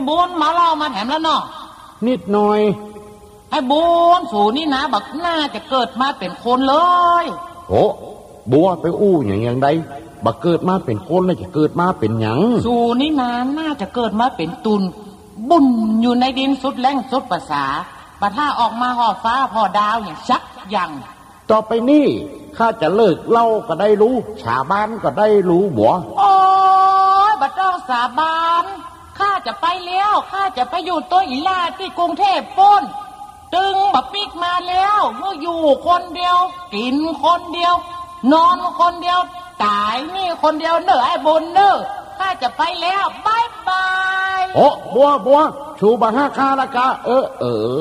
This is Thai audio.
บุญมาเล่ามาแถมแล้วเนาะนิดหน่อยไอ้บุญสู่นี่นะบักน่าจะเกิดมาเป็นคนเลยโอ้บัวไปอู้อย่างใดบักเกิดมาเป็นคนแล้วจะเกิดมาเป็นหยังสู่นี่นะน่าจะเกิดมาเป็นตุนบุญอยู่ในดินสุดแรงสุดภาษาบัดถ้าออกมาห่อฟ้าห่อดาวอย่างชักยังต่อไปนี่ข้าจะเลิกเล่าก็ได้รู้ชาบ้านก็ได้รู้บัวโอ้ยบัดต้องสาบานข้าจะไปแล้วข้าจะไปอยู่ตัวอีลาที่กรุงเทพป้นตึงบักปิกมาแล้วเมื่ออยู่คนเดียวกินคนเดียวนอนคนเดียวตายนี่คนเดียวเนอะไอ้บุญเนอะข้าจะไปแล้วบายบายโอ้บัวชูบาห้าคาละกะ